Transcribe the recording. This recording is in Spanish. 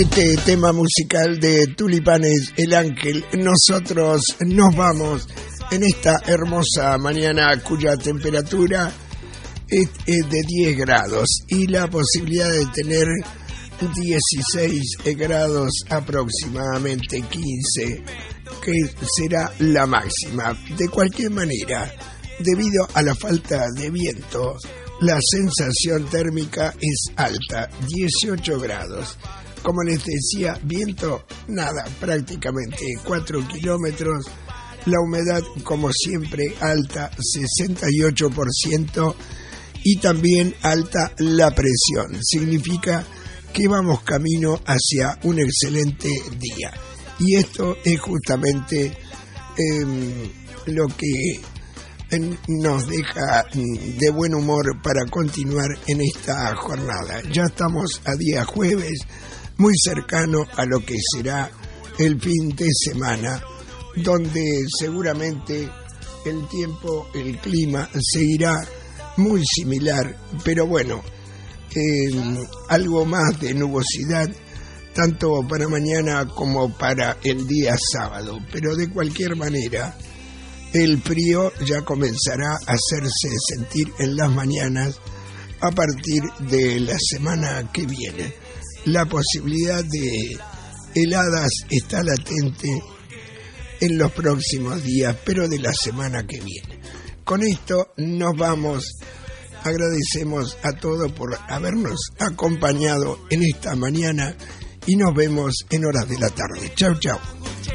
Este tema musical de Tulipanes, El Ángel. Nosotros nos vamos en esta hermosa mañana cuya temperatura es de 10 grados y la posibilidad de tener 16 grados, aproximadamente 15, que será la máxima. De cualquier manera, debido a la falta de viento, la sensación térmica es alta, 18 grados. Como les decía, viento, nada, prácticamente 4 kilómetros. La humedad, como siempre, alta, 68%. Y también alta la presión. Significa que vamos camino hacia un excelente día. Y esto es justamente lo que nos deja de buen humor para continuar en esta jornada. Ya estamos a día jueves, muy cercano a lo que será el fin de semana, donde seguramente el tiempo, el clima seguirá muy similar, pero bueno, algo más de nubosidad tanto para mañana como para el día sábado, pero de cualquier manera el frío ya comenzará a hacerse sentir en las mañanas a partir de la semana que viene. La posibilidad de heladas está latente en los próximos días, pero de la semana que viene. Con esto nos vamos. Agradecemos a todos por habernos acompañado en esta mañana y nos vemos en horas de la tarde. Chau, chau.